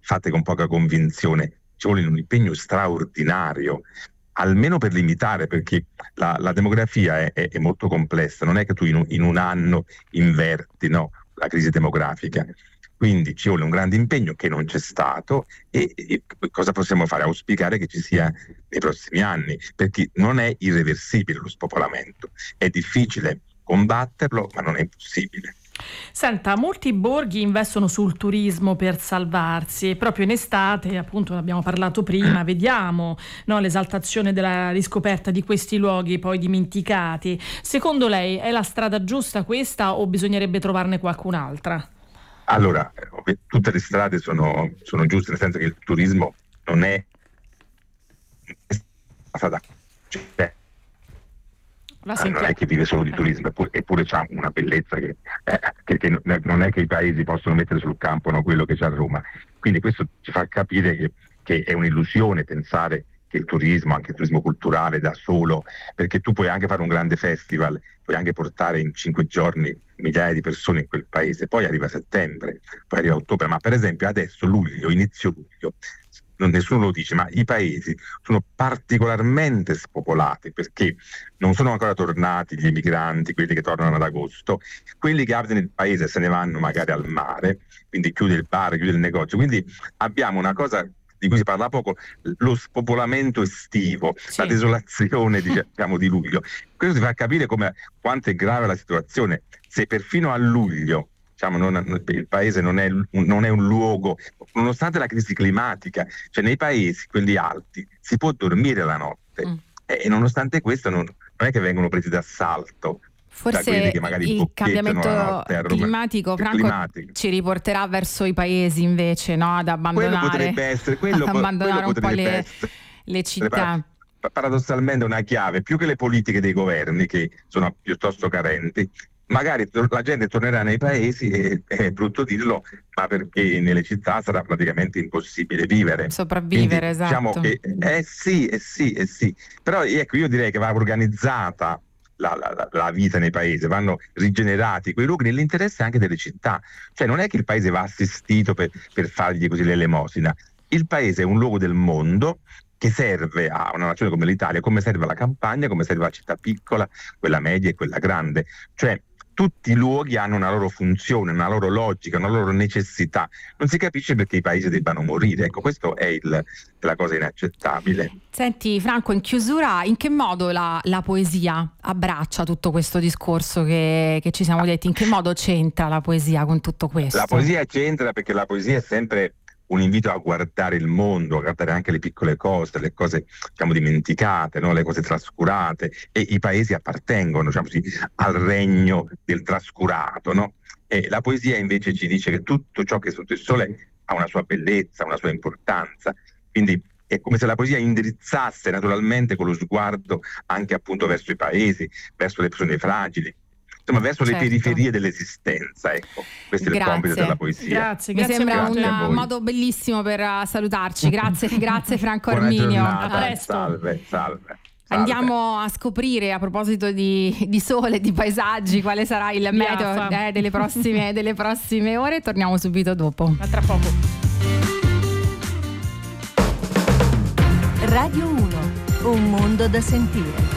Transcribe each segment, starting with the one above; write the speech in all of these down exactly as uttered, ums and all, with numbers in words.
fatte con poca convinzione, ci vuole un impegno straordinario, almeno per limitare, perché la, la demografia è, è, è molto complessa, non è che tu in un, in un anno inverti, no, la crisi demografica. Quindi ci vuole un grande impegno che non c'è stato e, e cosa possiamo fare? Auspicare che ci sia nei prossimi anni, perché non è irreversibile lo spopolamento, è difficile combatterlo, ma non è impossibile. Senta, molti borghi investono sul turismo per salvarsi e proprio in estate, appunto, ne abbiamo parlato prima, vediamo, no, l'esaltazione della riscoperta di questi luoghi poi dimenticati. Secondo lei è la strada giusta questa o bisognerebbe trovarne qualcun'altra? Allora, tutte le strade sono, sono giuste, nel senso che il turismo non è una strada, cioè, non è che vive solo di turismo, eppure, eppure c'ha una bellezza che, eh, che, che non è che i paesi possono mettere sul campo, no, quello che c'è a Roma. Quindi questo ci fa capire che, che è un'illusione pensare che il turismo, anche il turismo culturale da solo, perché tu puoi anche fare un grande festival, puoi anche portare in cinque giorni migliaia di persone in quel paese, poi arriva settembre, poi arriva ottobre, ma per esempio adesso luglio, inizio luglio, non, nessuno lo dice, ma i paesi sono particolarmente spopolati perché non sono ancora tornati gli emigranti, quelli che tornano ad agosto, quelli che abitano il paese se ne vanno magari al mare, quindi chiude il bar, chiude il negozio, quindi abbiamo una cosa di cui si parla poco, lo spopolamento estivo, sì. La desolazione diciamo di luglio. Questo ti fa capire come, quanto è grave la situazione. Se perfino a luglio diciamo, non, il paese non è, non è un luogo, nonostante la crisi climatica, cioè nei paesi, quelli alti, si può dormire la notte mm. e nonostante questo non, non è che vengono presi d'assalto. Forse il cambiamento climatico, Franco, climatico ci riporterà verso i paesi invece, no? Ad abbandonare, quello potrebbe essere, quello, ad abbandonare quello un po' le, essere, le città. Paradossalmente una chiave, più che le politiche dei governi che sono piuttosto carenti, magari la gente tornerà nei paesi e è brutto dirlo, ma perché nelle città sarà praticamente impossibile vivere. Sopravvivere, quindi, esatto. Diciamo che, eh sì, eh sì, eh sì. Però ecco, io direi che va organizzata La, la, la vita nei paesi, vanno rigenerati quei luoghi nell'interesse anche delle città, cioè non è che il paese va assistito per, per fargli così l'elemosina, il paese è un luogo del mondo che serve a una nazione come l'Italia, come serve alla campagna, come serve alla città piccola, quella media e quella grande, cioè tutti i luoghi hanno una loro funzione, una loro logica, una loro necessità. Non si capisce perché i paesi debbano morire. Ecco, questo è il, la cosa inaccettabile. Senti Franco, in chiusura, in che modo la, la poesia abbraccia tutto questo discorso che, che ci siamo detti? In che modo c'entra la poesia con tutto questo? La poesia c'entra perché la poesia è sempre un invito a guardare il mondo, a guardare anche le piccole cose, le cose diciamo dimenticate, no? Le cose trascurate, e i paesi appartengono diciamo così, al regno del trascurato, no? E la poesia invece ci dice che tutto ciò che è sotto il sole ha una sua bellezza, una sua importanza, quindi è come se la poesia indirizzasse naturalmente con lo sguardo anche appunto verso i paesi, verso le persone fragili, insomma verso certo. le periferie dell'esistenza, ecco, questo grazie. È il compito della poesia. Grazie, mi grazie sembra grazie un modo bellissimo per salutarci. Grazie, grazie Franco Arminio. A presto. Salve, salve. Andiamo a scoprire, a proposito di, di sole, di paesaggi, quale sarà il meteo eh, delle, prossime, delle prossime ore. Torniamo subito dopo. A tra poco. Radio uno, un mondo da sentire.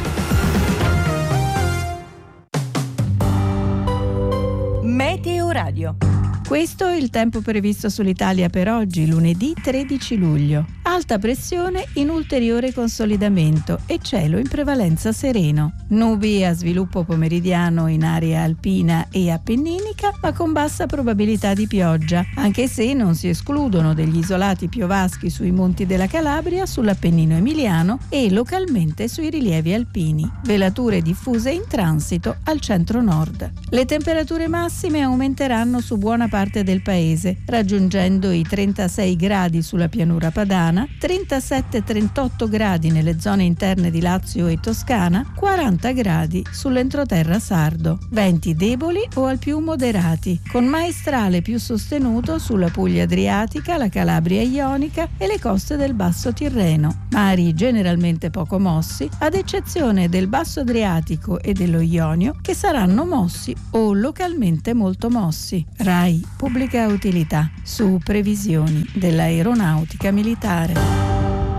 Meteo Radio. Questo è il tempo previsto sull'Italia per oggi, lunedì tredici luglio. Alta pressione in ulteriore consolidamento e cielo in prevalenza sereno. Nubi a sviluppo pomeridiano in area alpina e appenninica, ma con bassa probabilità di pioggia, anche se non si escludono degli isolati piovaschi sui monti della Calabria, sull'Appennino emiliano e localmente sui rilievi alpini. Velature diffuse in transito al centro-nord. Le temperature massime aumenteranno su buona parte del paese, raggiungendo i trentasei gradi sulla pianura padana, trentasette trentotto gradi nelle zone interne di Lazio e Toscana, quaranta gradi sull'entroterra sardo. Venti deboli o al più moderati, con maestrale più sostenuto sulla Puglia adriatica, la Calabria ionica e le coste del Basso Tirreno. Mari generalmente poco mossi, ad eccezione del Basso Adriatico e dello Ionio, che saranno mossi o localmente molto mossi. Rai di pubblica utilità su previsioni dell'aeronautica militare.